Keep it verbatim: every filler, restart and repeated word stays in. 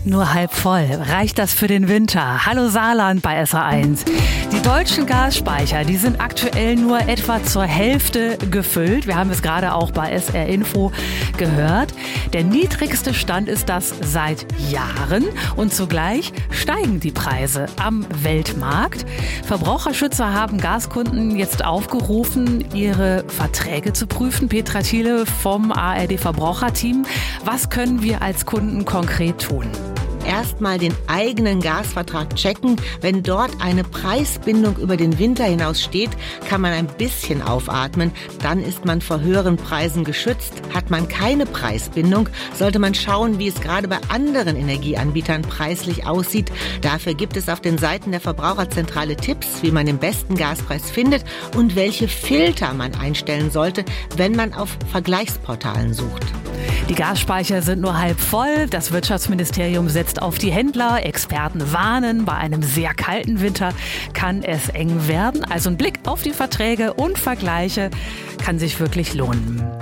Nur halb voll. Reicht das für den Winter? Hallo Saarland bei S R eins. Die deutschen Gasspeicher, die sind aktuell nur etwa zur Hälfte gefüllt. Wir haben es gerade auch bei S R Info gehört. Der niedrigste Stand ist das seit Jahren und zugleich steigen die Preise am Weltmarkt. Verbraucherschützer haben Gaskunden jetzt aufgerufen, ihre Verträge zu prüfen. Petra Thiele vom A R D-Verbraucherteam. Was können wir als Kunden konkret tun? Erstmal den eigenen Gasvertrag checken. Wenn dort eine Preisbindung über den Winter hinaus steht, kann man ein bisschen aufatmen. Dann ist man vor höheren Preisen geschützt. Hat man keine Preisbindung, sollte man schauen, wie es gerade bei anderen Energieanbietern preislich aussieht. Dafür gibt es auf den Seiten der Verbraucherzentrale Tipps, wie man den besten Gaspreis findet und welche Filter man einstellen sollte, wenn man auf Vergleichsportalen sucht. Die Gasspeicher sind nur halb voll. Das Wirtschaftsministerium setzt auf die Händler. Experten warnen, bei einem sehr kalten Winter kann es eng werden. Also ein Blick auf die Verträge und Vergleiche kann sich wirklich lohnen.